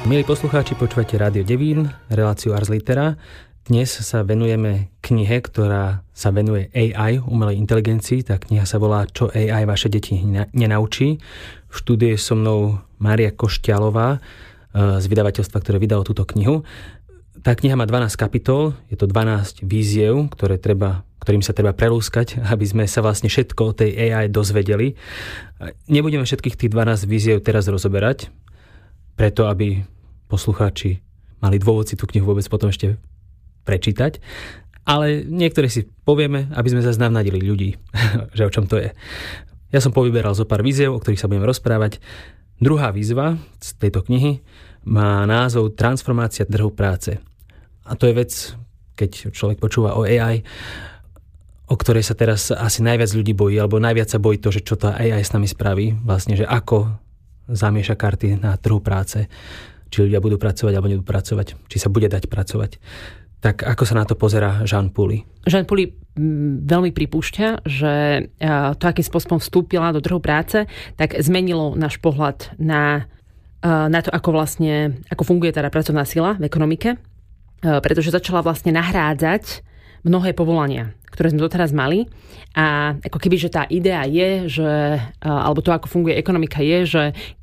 Milí poslucháči, počúvate Rádio Devín, reláciu Ars Litera. Dnes sa venujeme knihe, ktorá sa venuje AI, umelej inteligencii. Tá kniha sa volá Čo AI vaše deti nenaučí. V štúdiu je so mnou Mária Košťalová z vydavateľstva, ktoré vydalo túto knihu. Tá kniha má 12 kapitol, je to 12 víziev, ktorým sa treba prelúskať, aby sme sa vlastne všetko o tej AI dozvedeli. Nebudeme všetkých tých 12 víziev teraz rozoberať, preto aby poslucháči mali dôvod si tú knihu vôbec potom ešte prečítať. Ale niektoré si povieme, aby sme zase navnadili ľudí, že o čom to je. Ja som povyberal zo pár víziev, o ktorých sa budeme rozprávať. Druhá výzva z tejto knihy má názov Transformácia trhu práce. A to je vec, keď človek počúva o AI, o ktorej sa teraz asi najviac ľudí bojí, alebo najviac sa bojí to, že čo tá AI s nami spraví. Vlastne, že ako zamieša karty na trhu práce. Či ľudia budú pracovať, alebo nebudú pracovať. Či sa bude dať pracovať. Tak ako sa na to pozerá Jean Pouly? Jean Pouly veľmi pripúšťa, že to, akým spôsobom vstúpila do trhu práce, tak zmenilo náš pohľad na to, ako funguje teda pracovná sila v ekonomike. Pretože začala vlastne nahrádzať mnohé povolania, ktoré sme doteraz mali. A ako keby, že tá idea je, že, alebo to, ako funguje ekonomika je, že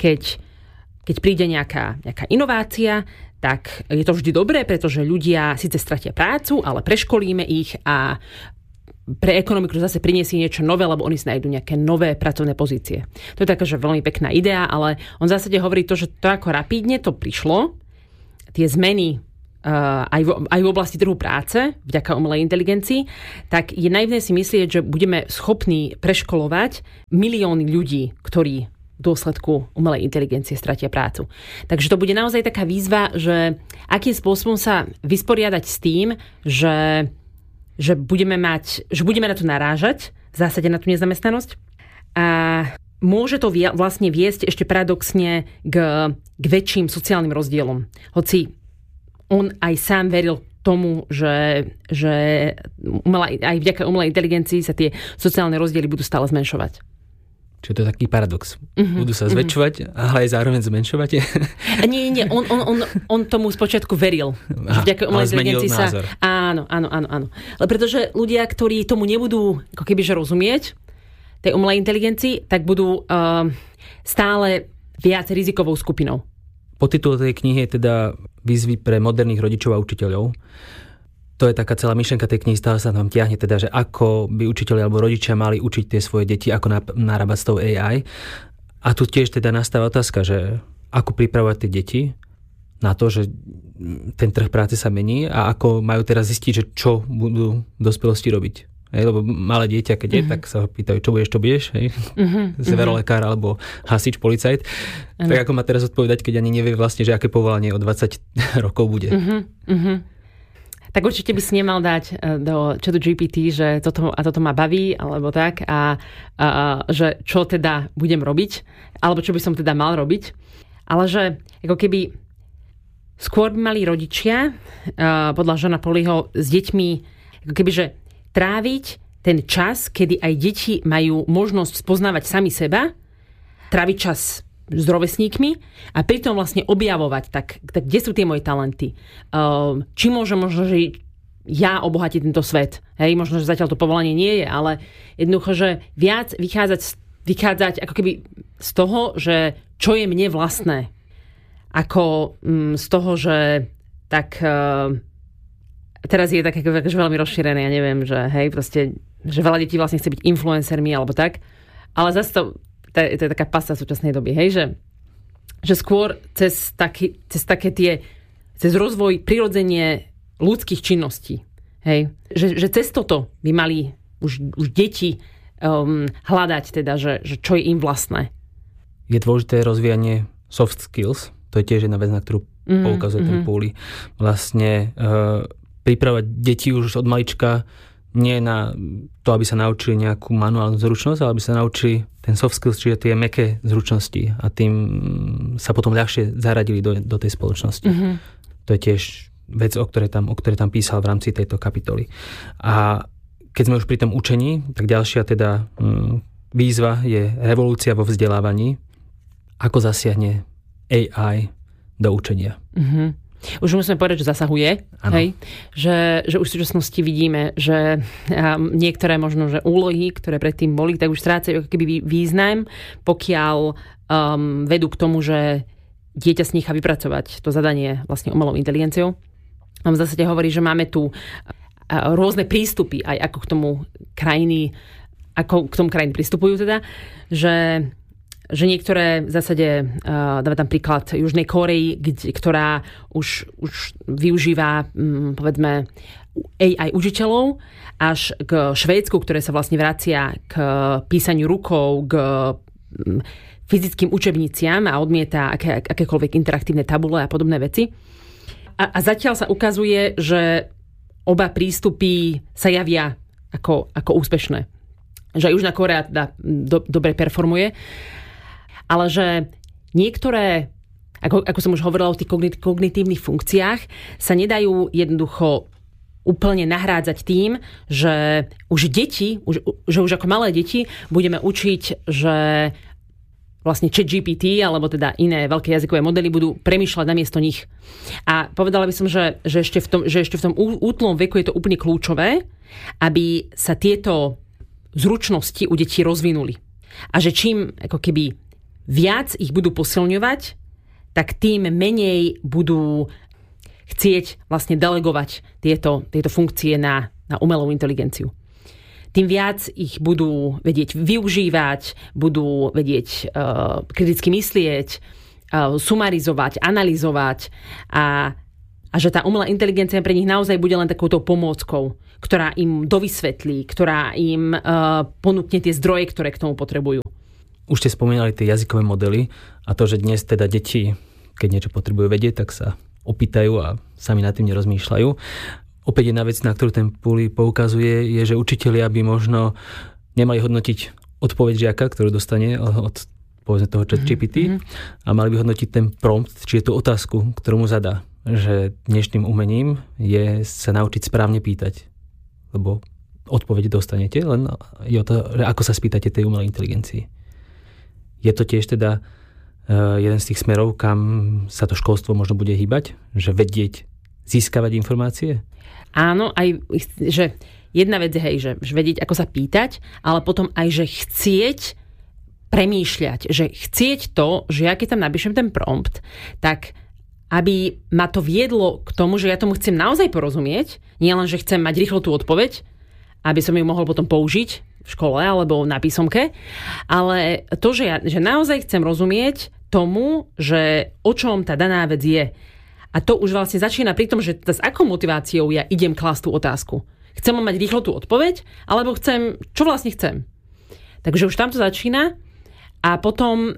keď príde nejaká inovácia, tak je to vždy dobré, pretože ľudia síce stratia prácu, ale preškolíme ich a pre ekonomiku zase priniesie niečo nové, lebo oni si nájdú nejaké nové pracovné pozície. To je taká, že veľmi pekná idea, ale on v zásade hovorí to, že to ako rapídne to prišlo, tie zmeny aj v oblasti trhu práce, vďaka umelej inteligencii, tak je naivné si myslieť, že budeme schopní preškolovať milióny ľudí, ktorí v dôsledku umelej inteligencie stratia prácu. Takže to bude naozaj taká výzva, že akým spôsobom sa vysporiadať s tým, že budeme na to narážať, v zásade na tú nezamestnanosť. A môže to vlastne viesť ešte paradoxne k väčším sociálnym rozdielom. Hoci on aj sám veril tomu, že aj vďaka umelej inteligencii sa tie sociálne rozdiely budú stále zmenšovať. Čiže to je taký paradox. Budú sa zväčšovať, ale aj zároveň zmenšovať? Nie. On tomu spočiatku veril. Že vďaka umelej inteligencii sa... Názor. Áno. Ale pretože ľudia, ktorí tomu nebudú ako kebyže rozumieť, tej umelej inteligencii, tak budú stále viac rizikovou skupinou. Podtitul tej knihy je teda Výzvy pre moderných rodičov a učiteľov. To je taká celá myšlienka tej knihy, stále sa tam tiahne teda, že ako by učiteľi alebo rodičia mali učiť tie svoje deti, ako narábať s tou AI. A tu tiež teda nastáva otázka, že ako pripravovať tie deti na to, že ten trh práce sa mení a ako majú teraz zistiť, že čo budú v dospelosti robiť. Lebo malé dieťa, keď je, tak sa ho pýtajú, čo budeš, zverolekár alebo hasič, policajt. Tak ako má teraz odpovedať, keď ani nevie vlastne, že aké povolanie o 20 rokov bude. Tak určite by si nemal dať do Chatu GPT, že toto ma baví, alebo tak, a že čo teda budem robiť, alebo čo by som teda mal robiť. Ale že ako keby skôr by mali rodičia, podľa Jeana Poulyho, s deťmi, ako keby, že tráviť ten čas, kedy aj deti majú možnosť spoznávať sami seba, tráviť čas s rovesníkmi a pritom vlastne objavovať, tak kde sú tie moje talenty? Či možno, že ja obohatiť tento svet? Hej, možno, že zatiaľ to povolanie nie je, ale jednoducho, že viac vychádzať ako keby z toho, že čo je mne vlastné. Ako z toho, že tak... Teraz je tak veľmi rozšírené, ja neviem, že hej, proste, že veľa detí vlastne chce byť influencermi alebo tak, ale zase to je taká pasta v súčasnej doby, hej, že skôr cez rozvoj prirodzene ľudských činností, hej, že cez toto by mali už deti hľadať teda, že čo je im vlastné. Je dôležité rozvíjanie soft skills, to je tiež jedna vec, na ktorú poukazuje ten Pouly. Vlastne pripravať deti už od malička nie na to, aby sa naučili nejakú manuálnu zručnosť, ale aby sa naučili ten soft skills, čiže tie mäkké zručnosti a tým sa potom ľahšie zaradili do tej spoločnosti. To je tiež vec, o ktorej tam písal v rámci tejto kapitoly. A keď sme už pri tom učení, tak ďalšia teda výzva je revolúcia vo vzdelávaní. Ako zasiahne AI do učenia. Už musíme povedať, že zasahuje. Hej? Že už v súčasnosti vidíme, že niektoré možno, že úlohy, ktoré predtým boli, tak už strácajú ako keby význam, pokiaľ vedú k tomu, že dieťa si nechá vypracovať to zadanie vlastne umelou inteligenciou. On v zásade hovorí, že máme tu rôzne prístupy, aj ako k tomu krajiny pristupujú teda, že niektoré v zásade, dáme tam príklad Južnej Kórey, ktorá už využíva, povedzme, AI učiteľov, až k Švédsku, ktoré sa vlastne vracia k písaniu rukou, k fyzickým učebniciam a odmieta akékoľvek interaktívne tabule a podobné veci. A zatiaľ sa ukazuje, že oba prístupy sa javia ako úspešné. Že Južná Kórea teda dobre performuje, ale že niektoré, ako som už hovorila o tých kognitívnych funkciách, sa nedajú jednoducho úplne nahrádzať tým, že už ako malé deti budeme učiť, že vlastne ChatGPT alebo teda iné veľké jazykové modely budú premýšľať namiesto nich. A povedala by som, že ešte v tom útlom veku je to úplne kľúčové, aby sa tieto zručnosti u detí rozvinuli. A že čím ako keby viac ich budú posilňovať, tak tým menej budú chcieť vlastne delegovať tieto funkcie na umelú inteligenciu. Tým viac ich budú vedieť využívať, budú vedieť kriticky myslieť, sumarizovať, analyzovať a že tá umelá inteligencia pre nich naozaj bude len takouto pomôckou, ktorá im dovysvetlí, ktorá im ponúkne tie zdroje, ktoré k tomu potrebujú. Už ste spomínali tie jazykové modely a to, že dnes teda deti, keď niečo potrebujú vedieť, tak sa opýtajú a sami nad tým nerozmýšľajú. Opäť jedna vec, na ktorú ten Puli poukazuje, je, že učitelia by možno nemali hodnotiť odpoveď žiaka, ktorú dostane od povedzme toho ChatGPT a mali by hodnotiť ten prompt, či je tú otázku, ktorú mu zadá. Že dnešným umením je sa naučiť správne pýtať. Lebo odpoveď dostanete, len je o to, ako sa spýtate tej umelej inteligencii. Je to tiež teda jeden z tých smerov, kam sa to školstvo možno bude hýbať? Že vedieť získavať informácie? Áno, aj že jedna vec je, že vedieť, ako sa pýtať, ale potom aj, že chcieť premýšľať, že chcieť to, že ja keď tam napíšem ten prompt, tak aby ma to viedlo k tomu, že ja tomu chcem naozaj porozumieť, nie len, že chcem mať rýchlo tú odpoveď, aby som ju mohol potom použiť v škole alebo na písomke, ale to, že naozaj chcem rozumieť tomu, že o čom tá daná vec je. A to už vlastne začína pri tom, že s akou motiváciou ja idem klásť tú otázku. Chcem mať rýchlo tú odpoveď, alebo čo vlastne chcem. Takže už tam to začína a potom,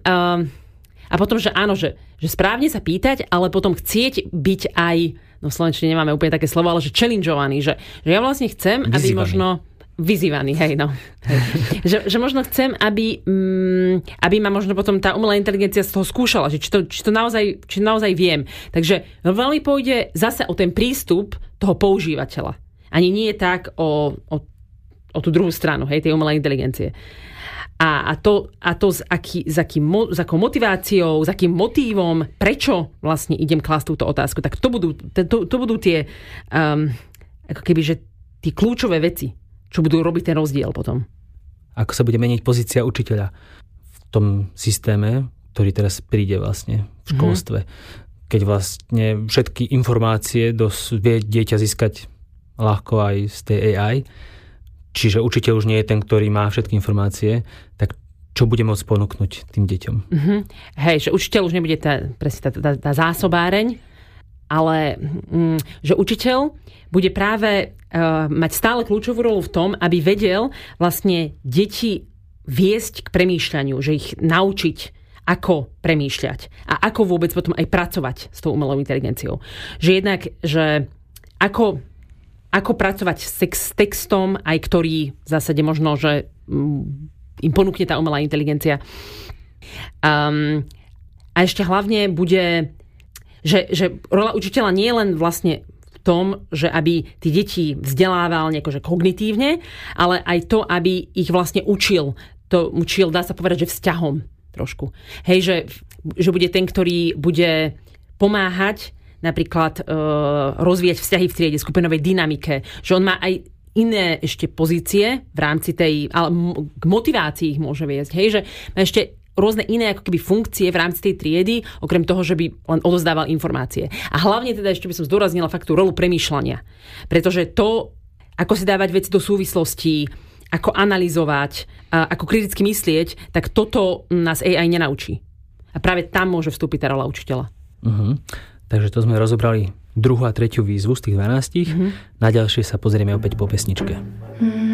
že áno, že správne sa pýtať, ale potom chcieť byť aj, no v slovenčine nemáme úplne také slovo, ale že challengeovaný, že ja vlastne chcem, aby možno vyzývaný, hej, no. Hej. Že možno chcem, aby ma možno potom tá umelá inteligencia z toho skúšala, že či to naozaj viem. Takže veľmi pôjde zase o ten prístup toho používateľa. Ani nie je tak o tú druhú stranu, hej, tej umelej inteligencie. A to s akou motiváciou, s akým motívom, prečo vlastne idem klásť túto otázku, tak to budú tie ako keby, že tie kľúčové veci, čo budú robiť ten rozdiel potom. Ako sa bude meniť pozícia učiteľa v tom systéme, ktorý teraz príde vlastne v školstve. Keď vlastne všetky informácie vie dieťa získať ľahko aj z tej AI, čiže učiteľ už nie je ten, ktorý má všetky informácie, tak čo bude môcť ponúknuť tým deťom? Hej, že učiteľ už nebude tá zásobáreň, ale že učiteľ bude práve mať stále kľúčovú rolu v tom, aby vedel vlastne deti viesť k premýšľaniu, že ich naučiť, ako premýšľať a ako vôbec potom aj pracovať s tou umelou inteligenciou. Že jednak, že ako pracovať s textom, aj ktorý v zásade možno, že im ponúkne tá umelá inteligencia. A ešte hlavne bude, že rola učiteľa nie je len vlastne v tom, že aby tí deti vzdelával nejako, že kognitívne, ale aj to, aby ich vlastne učil, dá sa povedať, že vzťahom trošku. Hej, že bude ten, ktorý bude pomáhať napríklad rozvíjať vzťahy v triede, skupinovej dynamike, že on má aj iné ešte pozície v rámci tej, ale k motivácii ich môže viesť, hej, že má ešte rôzne iné ako keby funkcie v rámci tej triedy, okrem toho, že by len odozdával informácie. A hlavne teda ešte by som zdôraznila fakt tú rolu premýšľania. Pretože to, ako si dávať veci do súvislostí, ako analyzovať, ako kriticky myslieť, tak toto nás AI nenaučí. A práve tam môže vstúpiť tá rola učiteľa. Takže to sme rozobrali 2. a 3. výzvu z tých 12. Na ďalšie sa pozrieme opäť po pesničke.